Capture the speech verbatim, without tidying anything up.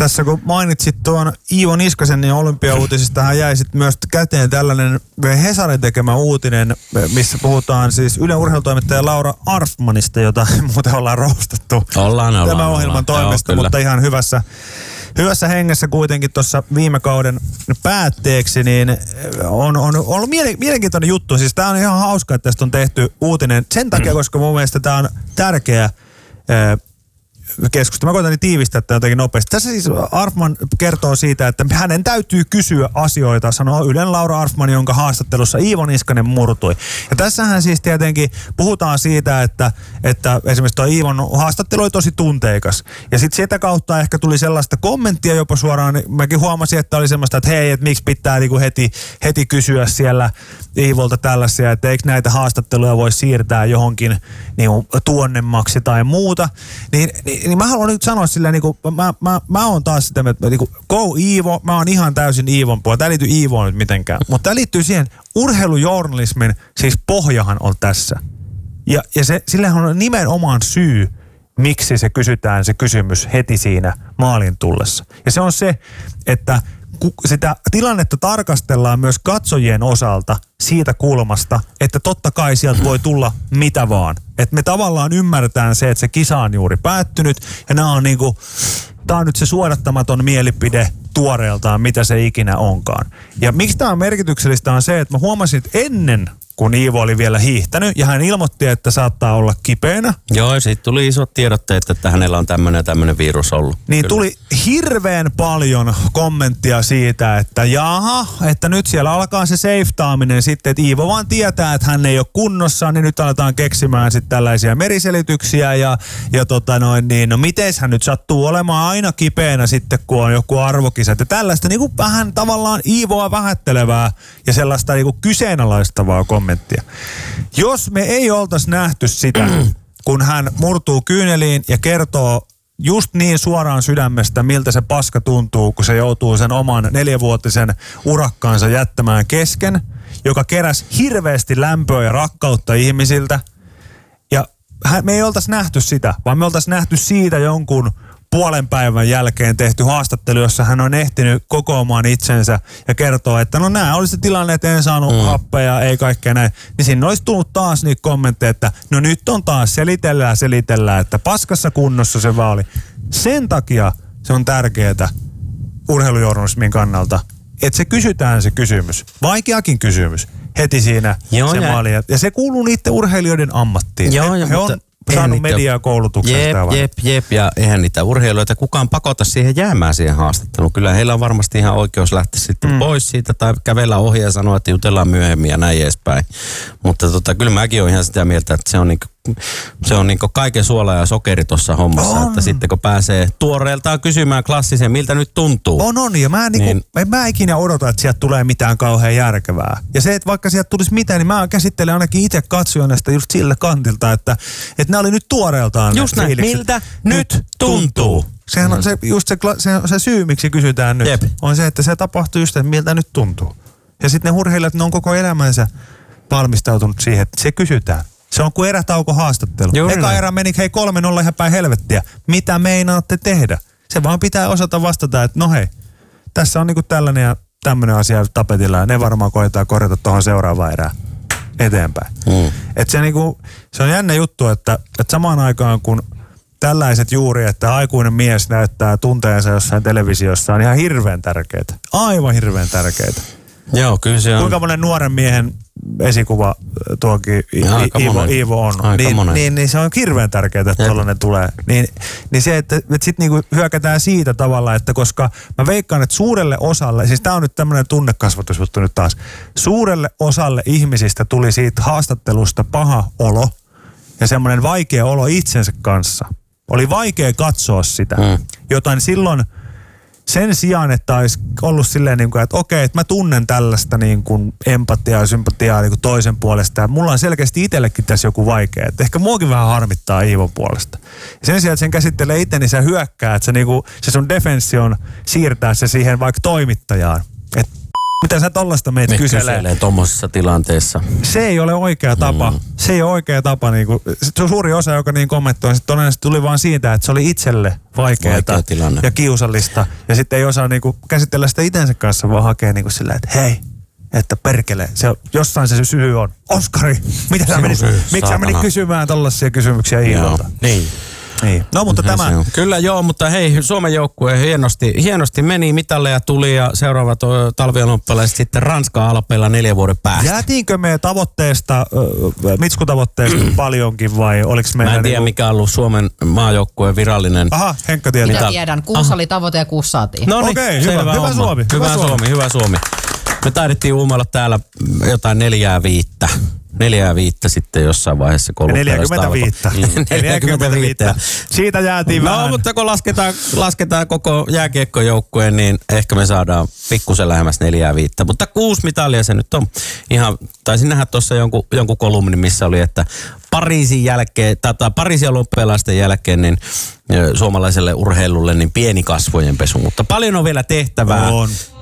Tässä kun mainitsit tuon Iivo Niskasen, niin olympiauutisista jäi sitten myös käteen tällainen Hesarin tekemä uutinen, missä puhutaan siis Ylen urheilutoimittaja Laura Arfmanista, jota muuten ollaan roostattu ollaan, ollaan, tämän ohjelman ollaan. toimesta, Joo, mutta ihan hyvässä, hyvässä hengessä kuitenkin tuossa viime kauden päätteeksi, niin on, on ollut mielenkiintoinen juttu. Siis tää on ihan hauska, että tästä on tehty uutinen sen takia, koska mun mielestä tää on tärkeä keskusta. Mä koitan tiivistää tätä jotenkin nopeasti. Tässä siis Arfman kertoo siitä, että hänen täytyy kysyä asioita, sanoo Ylen Laura Arfman, jonka haastattelussa Iivo Niskanen murtui. Ja tässähän siis tietenkin puhutaan siitä, että, että esimerkiksi tuo Iivon haastattelu oli tosi tunteikas. Ja sitten sitä kautta ehkä tuli sellaista kommenttia jopa suoraan. Mäkin huomasin, että oli semmoista, että hei, että miksi pitää niinku heti, heti kysyä siellä Iivolta tällaisia, että eikö näitä haastatteluja voi siirtää johonkin niinku tuonnemmaksi tai muuta. Niin, niin Niin mä haluan nyt sanoa silleen, niin kuin, mä, mä, mä oon taas sitä, että niin kuin, go Iivo, mä oon ihan täysin Iivon puolella. Tää liittyy Iivoon nyt mitenkään. Mutta tää liittyy siihen, urheilujournalismin, siis pohjahan on tässä. Ja, ja se, sillähän on nimenomaan syy, miksi se kysytään se kysymys heti siinä maalin tullessa. Ja se on se, että sitä tilannetta tarkastellaan myös katsojien osalta siitä kulmasta, että totta kai sieltä voi tulla mitä vaan. Että me tavallaan ymmärretään se, että se kisa on juuri päättynyt ja nämä on niinku, tää on nyt se suodattamaton mielipide tuoreeltaan, mitä se ikinä onkaan. Ja miksi tämä on merkityksellistä on se, että mä huomasin, että ennen kun Iivo oli vielä hiihtänyt ja hän ilmoitti, että saattaa olla kipeänä. Joo, ja siitä tuli isot tiedotteet, että hänellä on tämmöinen ja tämmöinen virus ollut. Niin Kyllä. Tuli hirveän paljon kommenttia siitä, että jaha, että nyt siellä alkaa se seiftaaminen sitten, että Iivo vaan tietää, että hän ei ole kunnossa, niin nyt aletaan keksimään sitten tällaisia meriselityksiä ja, ja tota noin niin, no miten hän nyt sattuu olemaan aina kipeänä sitten, kun on joku arvokisat ja tällaista niin kuin vähän tavallaan Iivoa vähättelevää ja sellaista niin kuin kyseenalaistavaa kommenttia. Jos me ei oltaisi nähty sitä, kun hän murtuu kyyneliin ja kertoo just niin suoraan sydämestä, miltä se paska tuntuu, kun se joutuu sen oman neljävuotisen urakkaansa jättämään kesken, joka keräsi hirveästi lämpöä ja rakkautta ihmisiltä. Ja me ei oltaisi nähty sitä, vaan me oltaisiin nähty siitä jonkun puolen päivän jälkeen tehty haastattelu, jossa hän on ehtinyt kokoamaan itsensä ja kertoo, että no nää oli se tilanne, että en saanut mm. happeja, ei kaikkea näin. Niin siinä olisi tullut taas niitä kommentteja, että no nyt on taas selitellään, selitellään, että paskassa kunnossa se vaan oli. Sen takia se on tärkeää urheilujournalismin kannalta, että se kysytään se kysymys, vaikeakin kysymys, heti siinä Joo, se ja... maali. Ja se kuuluu niiden urheilijoiden ammattiin. Joo, he, ja, he mutta... on saanut mediaa koulutuksesta. Jep, jep, jep. Ja eihän niitä urheilijoita kukaan pakota siihen jäämään siihen haastatteluun. Kyllä heillä on varmasti ihan oikeus lähteä sitten mm. pois siitä tai kävellä ohi ja sanoa, että jutellaan myöhemmin ja näin edespäin. Mutta tota, kyllä mäkin olen ihan sitä mieltä, että se on niinku, se on niinku kaiken suola ja sokeri tuossa hommassa. On. Että sitten kun pääsee tuoreeltaan kysymään klassisen, miltä nyt tuntuu. On, on. Ja mä, niinku, niin. en mä ikinä odota, että sieltä tulee mitään kauhean järkevää. Ja se, että vaikka sieltä tulisi mitään, niin mä käsittelen ainakin itse katsojana sitä just sillä kantilta, että, että nämä oli nyt tuoreeltaan. Just näin. Miltä nyt tuntuu? Sehän on se, just se, se, se syy, miksi kysytään nyt, Jep. on se, että se tapahtuu just, että miltä nyt tuntuu. Ja sitten ne urheilijat, ne on koko elämänsä valmistautunut siihen, että se kysytään. Se on kuin erätauko haastattelu. Juuri Eka näin. Erä meni hei kolme nolla ihan päin helvettiä. Mitä meinaatte tehdä? Se vaan pitää osata vastata, että no hei, tässä on niinku tällainen ja tämmöinen asia tapetilla ja ne varmaan koetaan korjata tuohon seuraavaan erään eteenpäin. Mm. Et se, niinku, se on jännä juttu, että, että samaan aikaan kun tällaiset juuri, että aikuinen mies näyttää tunteensa jossain televisiossa on ihan hirveän tärkeitä. Aivan hirveän tärkeitä. Joo, kyllä se on. Kuinka monen nuoren miehen esikuva tuokin Iivo, Iivo on. Niin, niin, niin se on hirveän tärkeää, että tollainen tulee. Niin, niin se, että, että sitten niinku hyökätään siitä tavalla, että koska mä veikkaan, että suurelle osalle, siis tää on nyt tämmöinen tunnekasvatusjuttu nyt taas, suurelle osalle ihmisistä tuli siitä haastattelusta paha olo ja semmoinen vaikea olo itsensä kanssa. Oli vaikea katsoa sitä, mm. jotain silloin sen sijaan, että olisi ollut silleen, niin kuin, että okei, että mä tunnen tällaista niin kuin empatiaa ja sympatiaa niin kuin toisen puolesta. Ja mulla on selkeästi itsellekin tässä joku vaikea. Että ehkä muakin vähän harmittaa Iivon puolesta. Ja sen sijaan, että sen käsittelee itse, niin sä hyökkää, että se, niin kuin, se sun defenssi on siirtää se siihen vaikka toimittajaan. Että Mitä sä tollaista meitä Me kyselee? kyselee tommosessa tilanteessa. Se ei ole oikea tapa. Mm. Se ei ole oikea tapa. Niin kuin, suuri osa, joka niin kommentoi, sit todennäköisesti tuli vaan siitä, että se oli itselle vaikeaa ja kiusallista. Ja sitten ei osaa niin kuin, käsitellä sitä itsensä kanssa, vaan hakea niin kuin sillä, että hei, että perkele, se, jossain se syy on. Oskari, mitä sä menit, miksi sä menit kysymään tollaisia kysymyksiä Iivolta? Niin. Niin. No mutta tämä... Kyllä joo, mutta hei, Suomen joukkue hienosti, hienosti meni, mitalleja tuli ja seuraavat talviolympialaiset sitten Ranska-alpeilla neljän vuoden päästä. Jäätiinkö me tavoitteesta, Mitsku-tavoitteesta paljonkin vai oliko meillä... Mä en tiedä, niinku... mikä on ollut Suomen maajoukkueen virallinen... Aha, Henkka tietää. Minä tiedän, kuusi oli tavoite ja kuusi saatiin. No niin, okay, hyvä, hyvä, hyvä Suomi. Hyvä, hyvä Suomi, Suomi, hyvä Suomi. Me taidettiin uumalla täällä jotain neljää viittä. Neljää viittä sitten jossain vaiheessa neljäkymmentäviittä. neljäkymmentäviittä. Siitä jäätiin no, vähän. No, mutta kun lasketaan, lasketaan koko jääkiekkojoukkueen, niin ehkä me saadaan pikkusen lähemmäs neljää viittä. Mutta kuusi mitalia se nyt on ihan, taisin nähdä tuossa jonkun, jonkun kolumnin, missä oli, että Pariisin jälkeen, tai Pariisin olympialaisten jälkeen, niin suomalaiselle urheilulle niin pieni kasvojen pesu, mutta paljon on vielä tehtävää. On.